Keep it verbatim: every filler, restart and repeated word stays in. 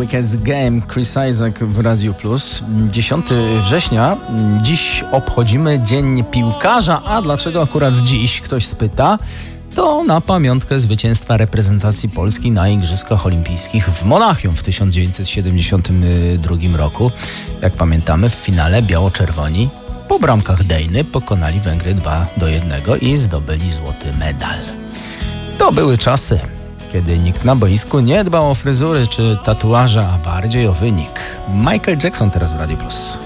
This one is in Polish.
Wicked Game, Chris Isaak w Radiu Plus. dziesiątego września. Dziś obchodzimy Dzień Piłkarza. A dlaczego akurat dziś? Ktoś spyta. To na pamiątkę zwycięstwa reprezentacji Polski na Igrzyskach Olimpijskich w Monachium w tysiąc dziewięćset siedemdziesiątym drugim roku. Jak pamiętamy, w finale biało-czerwoni po bramkach Dejny pokonali Węgry dwa do jednego i zdobyli złoty medal. To były czasy, kiedy nikt na boisku nie dbał o fryzury czy tatuaże, a bardziej o wynik. Michael Jackson teraz w Radiu Plus.